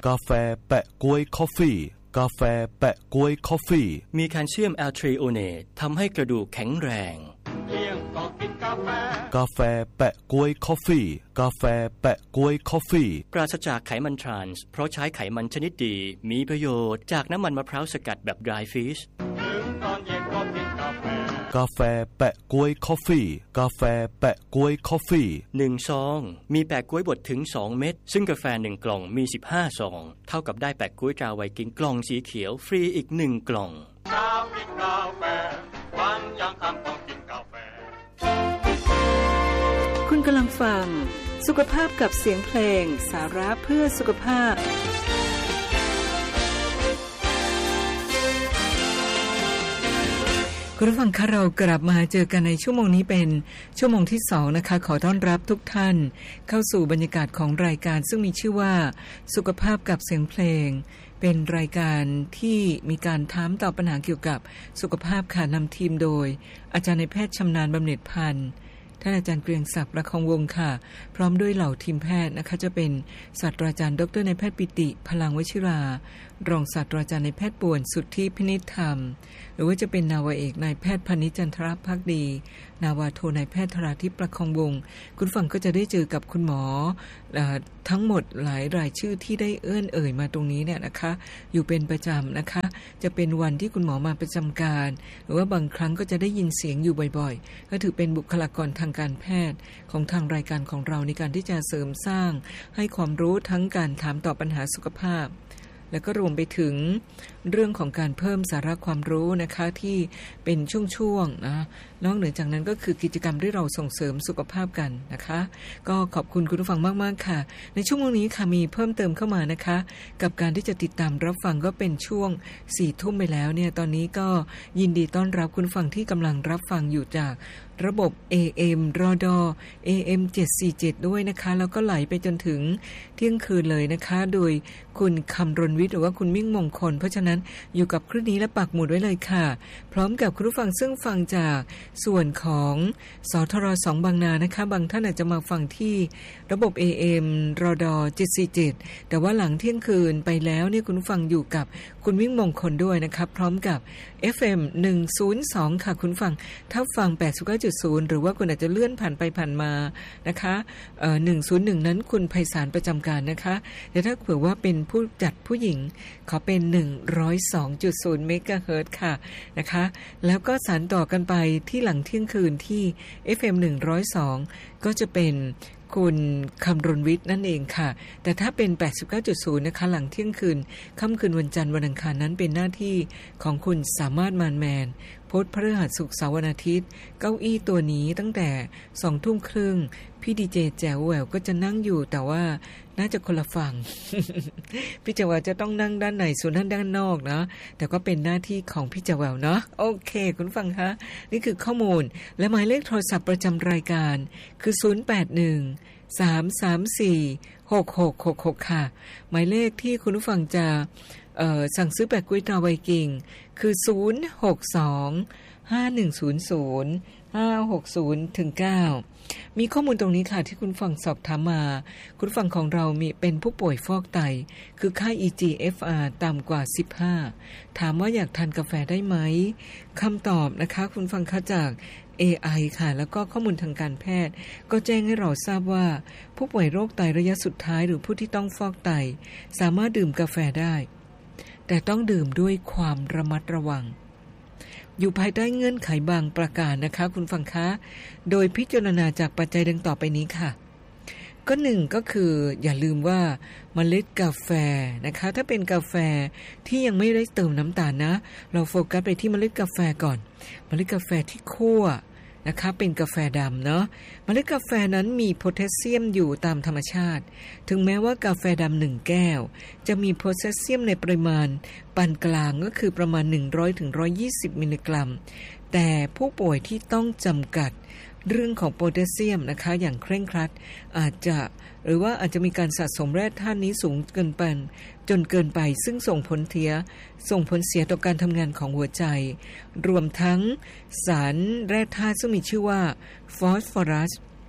กาแฟแปะก๊วยคอฟฟี่กาแฟแปะก๊วยคอฟฟี่มีแคลเซียมแอลทริโอเนตทำให้กระดูกแข็งแรงกาแฟแปะก๊วยคอฟฟี่กาแฟแปะก๊วยคอฟฟี่ปราศจากไขมันทรานส์เพราะใช้ไขมันชนิดดีมีประโยชน์จากน้ำมันมะพร้าวสกัดแบบ dry fish กาแฟแปะก๊วยคอฟฟี่กาแฟแปะก๊วยคอฟฟี่ 1ซองมีแปะก๊วยบดถึง2เม็ดซึ่งกาแฟ1กล่องมี15ซองเท่ากับได้แปะก๊วยตราไวกิ้งกล่องสีเขียวฟรีอีก1กล่องคุณกำลังฟังสุขภาพกับเสียงเพลงสาระเพื่อสุขภาพคุณผู้ฟังคะเรากลับมาเจอกันในชั่วโมงนี้เป็นชั่วโมงที่2นะคะขอต้อนรับทุกท่านเข้าสู่บรรยากาศของรายการซึ่งมีชื่อว่าสุขภาพกับเสียงเพลงเป็นรายการที่มีการถามตอบปัญหาเกี่ยวกับสุขภาพค่ะนำทีมโดยอาจารย์นายแพทย์ชำนาญบำเหน็จพันธ์ท่านอาจารย์เกรียงศักดิ์ประคองวงศ์ค่ะพร้อมด้วยเหล่าทีมแพทย์นะคะจะเป็นศาสตราจารย์ดร.นายแพทย์ปิติพลังวชิรารองศาสตราจารย์นายแพทย์ป่วนสุทธิพินิจธรรมหรือว่าจะเป็นนาวาเอกนายแพทย์พนิชจันทรภักดีนาวาโทนายแพทย์ธราทิพย์ประคองวงศ์คุณฟังก็จะได้เจอกับคุณหมอทั้งหมดหลายรายชื่อที่ได้เอ่ยมาตรงนี้เนี่ยนะคะอยู่เป็นประจำนะคะจะเป็นวันที่คุณหมอมาประจำการหรือว่าบางครั้งก็จะได้ยินเสียงอยู่บ่อยๆก็ถือเป็นบุคลากรทางการแพทย์ของทางรายการของเราในการที่จะเสริมสร้างให้ความรู้ทั้งการถามตอบปัญหาสุขภาพแล้วก็รวมไปถึงเรื่องของการเพิ่มสาระความรู้นะคะที่เป็นช่วงๆนะนอกเหนือจากนั้นก็คือกิจกรรมที่เราส่งเสริมสุขภาพกันนะคะก็ขอบคุณคุณผู้ฟังมากๆค่ะในช่วงนี้ค่ะมีเพิ่มเติมเข้ามานะคะกับการที่จะติดตามรับฟังก็เป็นช่วง 4 ทุ่มไปแล้วเนี่ยตอนนี้ก็ยินดีต้อนรับคุณผู้ฟังที่กำลังรับฟังอยู่จากระบบ AM รด AM 747ด้วยนะคะแล้วก็ไหลไปจนถึงเที่ยงคืนเลยนะคะโดยคุณคำรณวิทย์หรือว่าคุณมิ่งมงคลเพราะฉะนั้นอยู่กับคลื่นนี้และปักหมุดไว้เลยค่ะพร้อมกับคุณผู้ฟังซึ่งฟังจากส่วนของสทร2บางนานะคะบางท่านอาจจะมาฟังที่ระบบ AM รด747แต่ว่าหลังเที่ยงคืนไปแล้วเนี่ยคุณผู้ฟังอยู่กับคุณมิ่งมงคลด้วยนะคะพร้อมกับ FM 102ค่ะคุณฟังถ้าฟัง 89.0 หรือว่าคุณอาจจะเลื่อนผ่านไปผ่านมานะคะ101นั้นคุณไพศาลประจำการนะคะแต่ถ้าเผื่อว่าเป็นผู้จัดผู้หญิงขอเป็น 102.0 เมกะเฮิรตซ์ค่ะนะคะแล้วก็สานต่อกันไปที่หลังเที่ยงคืนที่ FM 102ก็จะเป็นคุณคำรณวิทย์นั่นเองค่ะแต่ถ้าเป็น 89.0 นะคะหลังเที่ยงคืนค่ำคืนวันจันทร์วันอังคารนั้นเป็นหน้าที่ของคุณสามารถมานแมนพุธพฤหัสศุกร์เสาร์วันอาทิตย์เก้าอี้ตัวนี้ตั้งแต่ 20:30 นพี่ดีเจแจ๋วแหววก็จะนั่งอยู่แต่ว่าน่าจะคนละฝั่ง พี่แจ๋วแหววจะต้องนั่งด้านในส่วนด้านนอกนะแต่ก็เป็นหน้าที่ของพี่แจ๋วแหววเนาะโอเคคุณฟังคะนี่คือข้อมูลและหมายเลขโทรศัพท์ประจำรายการคือ081-334-6666ค่ะหมายเลขที่คุณผู้ฟังจะสั่งซื้อแปะก๊วยตราไวกิ้งคือ062-5100-560-9มีข้อมูลตรงนี้ค่ะที่คุณฟังสอบถามมาคุณฟังของเรามีเป็นผู้ป่วยฟอกไตคือค่า EGFR ต่ำกว่า15ถามว่าอยากทานกาแฟได้ไหมคำตอบนะคะคุณฟังคะจาก AI ค่ะแล้วก็ข้อมูลทางการแพทย์ก็แจ้งให้เราทราบว่าผู้ป่วยโรคไตระยะสุดท้ายหรือผู้ที่ต้องฟอกไตสามารถดื่มกาแฟได้แต่ต้องดื่มด้วยความระมัดระวังอยู่ภายใต้เงื่อนไขบางประการนะคะคุณฟังคะโดยพิจารณาจากปัจจัยดังต่อไปนี้ค่ะก็1ก็คืออย่าลืมว่าเมล็ดกาแฟนะคะถ้าเป็นกาแฟที่ยังไม่ได้เติมน้ำตาลนะเราโฟกัสไปที่เมล็ดกาแฟก่อนเมล็ดกาแฟที่คั่วนะคะเป็นกาแฟดำเนาะเมล็ดกาแฟนั้นมีโพแทสเซียมอยู่ตามธรรมชาติถึงแม้ว่ากาแฟดำ1แก้วจะมีโพแทสเซียมในปริมาณปานกลางก็คือประมาณ 100-120 มิลลิกรัมแต่ผู้ป่วยที่ต้องจำกัดเรื่องของโพแทสเซียมนะคะอย่างเคร่งครัดอาจจะมีการสะสมแร่ธาตุนี้สูงเกินไปจนเกินไปซึ่งส่งผลเสียต่อการทำงานของหัวใจรวมทั้งสารแร่ธาตุซึ่งมีชื่อว่าฟอสฟอรัส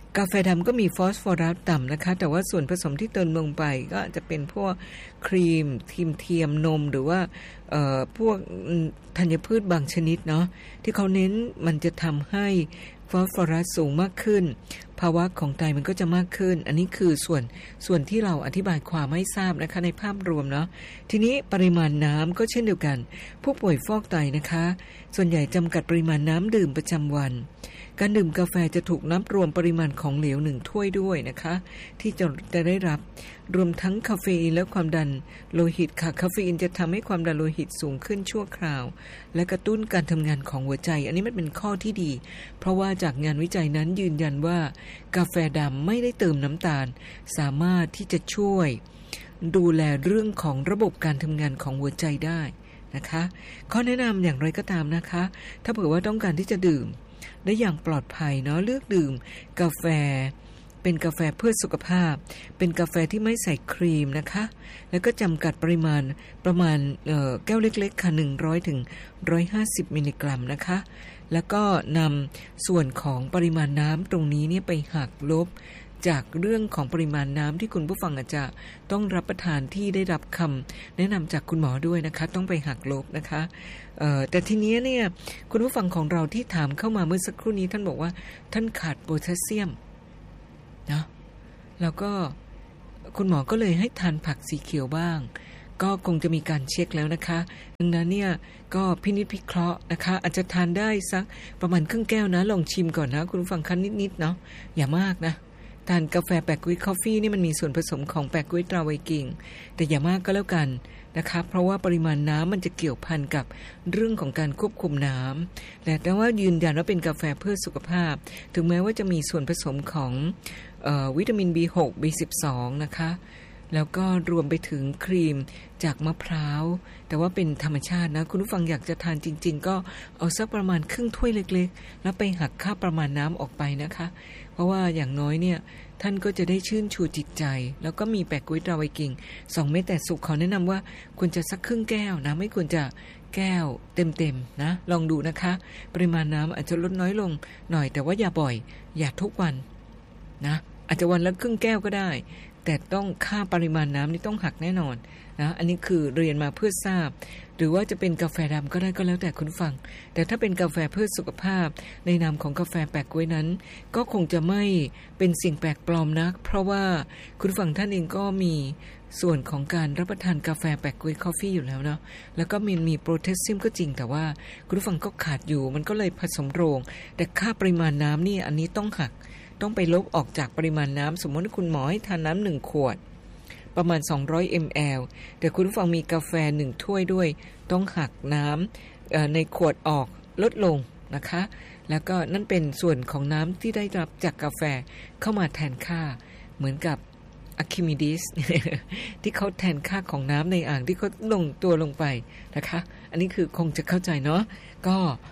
กาแฟดำก็มีฟอสฟอรัสต่ำนะคะแต่ว่าส่วนผสมที่เติมลงไปก็อาจจะเป็นพวกครีมเทียมนมหรือว่าพวกธัญพืชบางชนิดเนาะที่เขาเน้นมันจะทำให้ฟอสฟอรัสสูงมากขึ้นภาวะของไตมันก็จะมากขึ้นอันนี้คือส่วนที่เราอธิบายความให้ทราบนะคะในภาพรวมเนาะทีนี้ปริมาณน้ำก็เช่นเดียวกันผู้ป่วยฟอกไตนะคะส่วนใหญ่จำกัดปริมาณน้ำดื่มประจำวันการดื่มกาแฟจะถูกนับรวมปริมาณของเหลว1ถ้วยด้วยนะคะที่จะได้รับรวมทั้งคาเฟอีนและความดันโลหิตค่ะคาเฟอีนจะทำให้ความดันโลหิตสูงขึ้นชั่วคราวและกระตุ้นการทำงานของหัวใจอันนี้มันเป็นข้อที่ดีเพราะว่าจากงานวิจัยนั้นยืนยันว่ากาแฟดำไม่ได้เติมน้ำตาลสามารถที่จะช่วยดูแลเรื่องของระบบการทำงานของหัวใจได้นะคะข้อแนะนำอย่างไรก็ตามนะคะถ้าเผื่อว่าต้องการที่จะดื่มได้อย่างปลอดภัยเนาะเลือกดื่มกาแฟเป็นกาแฟเพื่อสุขภาพเป็นกาแฟที่ไม่ใส่ครีมนะคะแล้วก็จำกัดปริมาณประมาณแก้วเล็กๆค่ะ100 ถึง 150 มิลลิกรัมนะคะแล้วก็นำส่วนของปริมาณน้ำตรงนี้เนี่ยไปหักลบจากเรื่องของปริมาณน้ำที่คุณผู้ฟังอาจจะต้องรับประทานที่ได้รับคำแนะนำจากคุณหมอด้วยนะคะต้องไปหักลบนะคะแต่ทีนี้เนี่ยคุณผู้ฟังของเราที่ถามเข้ามาเมื่อสักครู่นี้ท่านบอกว่าท่านขาดโพแทสเซียมนะแล้วก็คุณหมอก็เลยให้ทานผักสีเขียวบ้างก็คงจะมีการเช็คแล้วนะคะดังนั้นเนี่ยก็พินิจพิเคราะห์นะคะอาจจะทานได้สักประมาณครึ่งแก้วนะลองชิมก่อนนะคุณผู้ฟังคั้นนิดๆเนาะอย่ามากนะทานกาแฟแปะกุ้ยคอฟฟี่นี่มันมีส่วนผสมของแปะกุ้ยตราไวกิ้งแต่อย่ามากก็แล้วกันนะคะเพราะว่าปริมาณน้ำมันจะเกี่ยวพันกับเรื่องของการควบคุมน้ำแต่ว่ายืนยันว่าเป็นกาแฟเพื่อสุขภาพถึงแม้ว่าจะมีส่วนผสมของวิตามิน B6 B12 นะคะแล้วก็รวมไปถึงครีมจากมะพร้าวแต่ว่าเป็นธรรมชาตินะคุณผู้ฟังอยากจะทานจริงๆก็เอาสักประมาณครึ่งถ้วยเล็กๆแล้วไปหักค่าประมาณน้ำออกไปนะคะเพราะว่าอย่างน้อยเนี่ยท่านก็จะได้ชื่นชูจิตใจแล้วก็มีแปะกุ้ยตราไวกิ้ง2 เม็ดแต่สุกขอแนะนำว่าควรจะสักครึ่งแก้วนะไม่ควรจะแก้วเต็มๆนะลองดูนะคะปริมาณน้ำอาจจะลดน้อยลงหน่อยแต่ว่าอย่าบ่อยอย่าทุกวันนะอาจจะวันละครึ่งแก้วก็ได้แต่ต้องค่าปริมาณน้ำนี่ต้องหักแน่นอนนะอันนี้คือเรียนมาเพื่อทราบหรือว่าจะเป็นกาแฟดำก็ได้ก็แล้วแต่คุณฟังแต่ถ้าเป็นกาแฟเพื่อสุขภาพในนามของกาแฟแปะก๊วยนั้นก็คงจะไม่เป็นสิ่งแปลกปลอมนักเพราะว่าคุณฟังท่านเองก็มีส่วนของการรับประทานกาแฟแปะก๊วยคอฟฟี่อยู่แล้วเนาะแล้วก็มีโพแทสเซียมก็จริงแต่ว่าคุณฟังก็ขาดอยู่มันก็เลยผสมโรงแต่ค่าปริมาณน้ำนี่อันนี้ต้องหักต้องไปลบออกจากปริมาณน้ำสมมติว่าคุณหมอให้ทานน้ำ1 ขวดประมาณ200 ml แต่คุณผู้ฟังมีกาแฟ1 ถ้วยด้วยต้องหักน้ำในขวดออกลดลงนะคะแล้วก็นั่นเป็นส่วนของน้ำที่ได้รับจากกาแฟเข้ามาแทนค่าเหมือนกับอะคิมิดิส ที่เขาแทนค่าของน้ำในอ่างที่เขาลงตัวลงไปนะคะอันนี้คือคงจะเข้าใจเนาะก็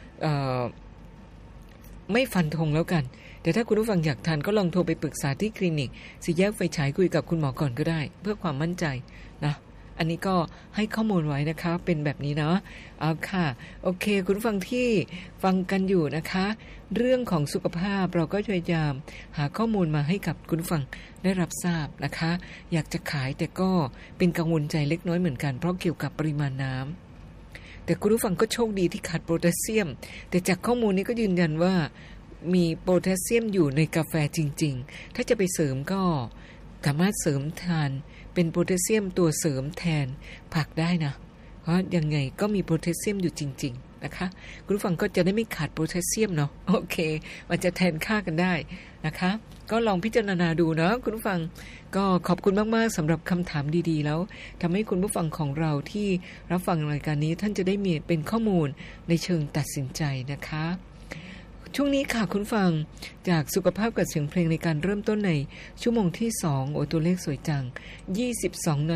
ไม่ฟันธงแล้วกันแต่ถ้าคุณผู้ฟังอยากทานก็ลองโทรไปปรึกษาที่คลินิกสี่แยกไฟฉายคุยกับคุณหมอก่อนก็ได้เพื่อความมั่นใจนะอันนี้ก็ให้ข้อมูลไว้นะคะเป็นแบบนี้เนาะเอาค่ะโอเคคุณผู้ฟังที่ฟังกันอยู่นะคะเรื่องของสุขภาพเราก็พยายามหาข้อมูลมาให้กับคุณผู้ฟังได้รับทราบนะคะอยากจะขายแต่ก็เป็นกังวลใจเล็กน้อยเหมือนกันเพราะเกี่ยวกับปริมาณน้ำแต่คุณผู้ฟังก็โชคดีที่ขาดโพแทสเซียมแต่จากข้อมูลนี้ก็ยืนยันว่ามีโพแทสเซียมอยู่ในกาแฟจริงๆถ้าจะไปเสริมก็สามารถเสริมทานเป็นโพแทสเซียมตัวเสริมแทนผักได้นะเพราะยังไงก็มีโพแทสเซียมอยู่จริงๆนะคะคุณผู้ฟังก็จะได้ไม่ขาดโพแทสเซียมเนาะโอเคมันจะแทนค่ากันได้นะคะก็ลองพิจารณาดูเนาะคุณผู้ฟังก็ขอบคุณมากๆสำหรับคำถามดีๆแล้วทำให้คุณผู้ฟังของเราที่รับฟังรายการนี้ท่านจะได้มีเป็นข้อมูลในเชิงตัดสินใจนะคะช่วงนี้ค่ะคุณฟังจากสุขภาพกับเสียงเพลงในการเริ่มต้นในชั่วโมงที่2โอ้ตัวเลขสวยจัง 22:22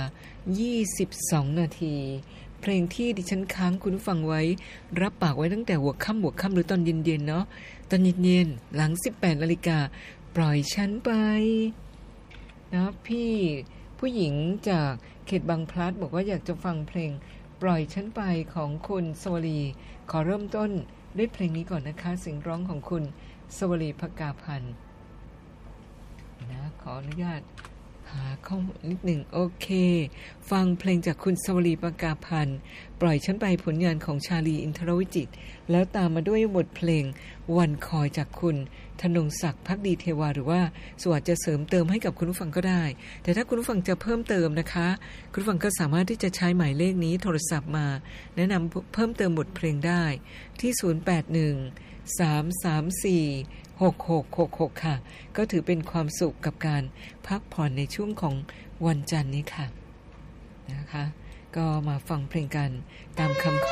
น.เพลงที่ดิฉันค้างคุณผู้ฟังไว้รับปากไว้ตั้งแต่หัวค่ำหรือตอนเย็นๆเนาะตอนเย็นๆหลัง 18:00 น.ปล่อยฉันไปนะพี่ผู้หญิงจากเขตบางพลัดบอกว่าอยากจะฟังเพลงปล่อยฉันไปของคุณสวลีขอเริ่มต้นด้วยเพลงนี้ก่อนนะคะเสียงร้องของคุณสวลี ภกาพันธ์ขออนุญาตหาข้อมูลนิดหนึ่งโอเคฟังเพลงจากคุณสวรีประกาพันธ์ปล่อยฉันไปผลงานของชาลีอินทรวิจิตรแล้วตามมาด้วยบทเพลงวันคอยจากคุณธนงศักดิ์ภักดีเทวาหรือว่าสวัสดิ์จะเสริมเติมให้กับคุณผู้ฟังก็ได้แต่ถ้าคุณผู้ฟังจะเพิ่มเติมนะคะคุณผู้ฟังก็สามารถที่จะใช้หมายเลขนี้โทรศัพท์มาแนะนำเพิ่มเติมบทเพลงได้ที่0813346666ค่ะก็ถือเป็นความสุขกับการพักผ่อนในช่วงของวันจันทร์นี้ค่ะนะคะก็มาฟังเพลงกันตามคำ